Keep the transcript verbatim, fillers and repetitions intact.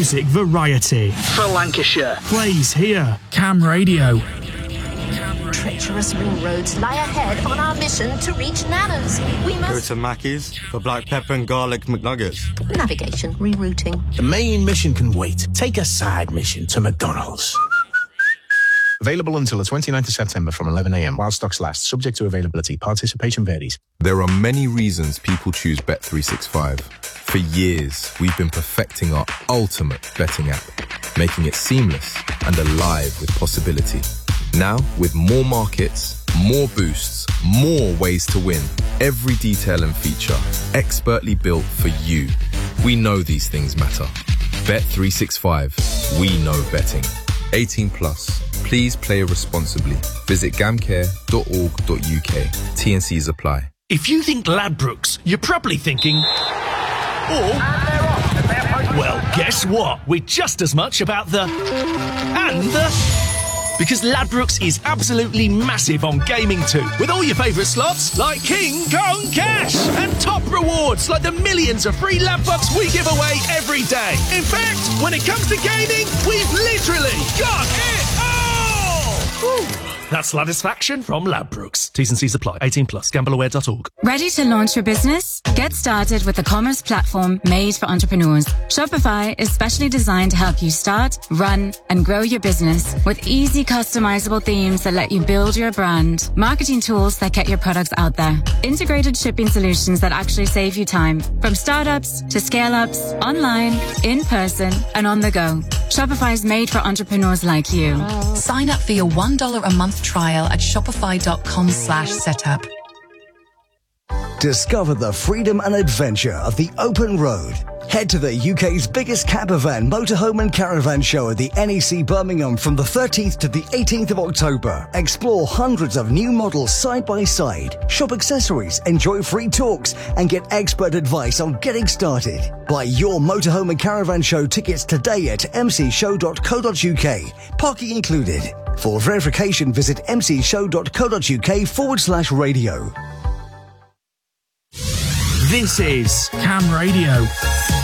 music variety. For Lancashire. Plays here. Cam Radio. Treacherous ring roads lie ahead on our mission to reach Nana's. We Go must... to Mackey's for black pepper and garlic McNuggets. Navigation, rerouting. The main mission can wait. Take a side mission to McDonald's. Available until the twenty-ninth of September from eleven a.m. while stocks last, subject to availability. Participation varies. There are many reasons people choose Bet three sixty-five. For years, we've been perfecting our ultimate betting app, making it seamless and alive with possibility. Now, with more markets, more boosts, more ways to win, every detail and feature expertly built for you. We know these things matter. Bet three sixty-five. We know betting. eighteen plus. Please play responsibly. Visit gamcare dot org dot u k. T and Cs apply. If you think Ladbrokes, you're probably thinking... Or... Well, guess what? We're just as much about the... And the... Because Ladbrokes is absolutely massive on gaming too. With all your favourite slots, like King Kong Cash. And top rewards, like the millions of free Ladbucks we give away every day. In fact, when it comes to gaming, we've literally got it all! Woo. That's Satisfaction from Ladbrokes. T's and C's apply. eighteen plus. gamble aware dot org. Ready to launch your business? Get started with a commerce platform made for entrepreneurs. Shopify is specially designed to help you start, run, and grow your business with easy customizable themes that let you build your brand, marketing tools that get your products out there, integrated shipping solutions that actually save you time, from startups to scale-ups, online, in person, and on the go. Shopify is made for entrepreneurs like you. Sign up for your one dollar a month trial at shopify.com slash setup. Discover the freedom and adventure of the open road. Head to the U K's biggest campervan, motorhome and caravan show at the N E C Birmingham from the thirteenth to the eighteenth of October. Explore hundreds of new models side by side, shop accessories, enjoy free talks, and get expert advice on getting started. Buy your motorhome and caravan show tickets today at m c show dot co dot u k. Parking included. For verification, visit m c show dot co dot u k forward slash radio. This is Cam Radio.